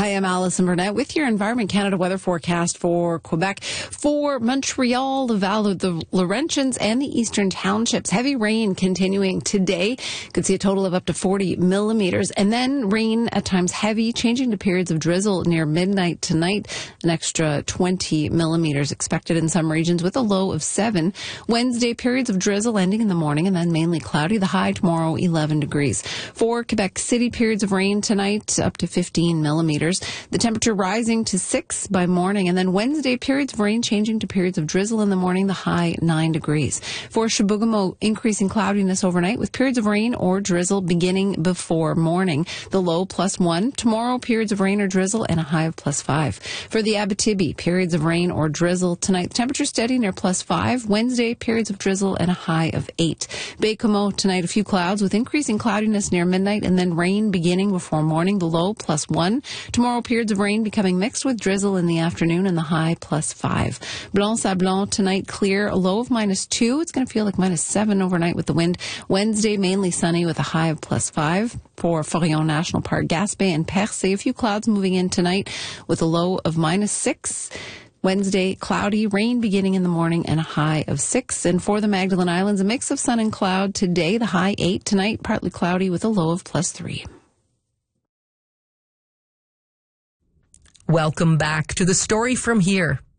Hi, I'm Alison Burnett with your Environment Canada weather forecast for Quebec. For Montreal, the Valley of the Laurentians, and the Eastern Townships. Heavy rain continuing today. Could see a total of up to 40 millimeters. And then rain at times heavy, changing to periods of drizzle near midnight tonight. An extra 20 millimeters expected in some regions with a low of 7. Wednesday, periods of drizzle ending in the morning and then mainly cloudy. The high tomorrow, 11 degrees. For Quebec City, periods of rain tonight, up to 15 millimeters. The temperature rising to 6 by morning, and then Wednesday, periods of rain changing to periods of drizzle in the morning, the high 9 degrees. For Chibougamau, increasing cloudiness overnight with periods of rain or drizzle beginning before morning. The low +1. Tomorrow, periods of rain or drizzle and a high of +5. For the Abitibi, periods of rain or drizzle tonight. The temperature steady near +5. Wednesday, periods of drizzle and a high of 8. Baie-Comeau tonight, a few clouds with increasing cloudiness near midnight and then rain beginning before morning. The low +1. Tomorrow, periods of rain becoming mixed with drizzle in the afternoon and the high +5. Blanc-Sablon tonight, clear, a low of -2. It's going to feel like -7 overnight with the wind. Wednesday, mainly sunny with a high of +5. For Forillon National Park, Gaspé and Percé, a few clouds moving in tonight with a low of -6. Wednesday, cloudy, rain beginning in the morning and a high of 6. And for the Magdalen Islands, a mix of sun and cloud today, the high 8. Tonight, partly cloudy with a low of +3. Welcome back to the Story from Here.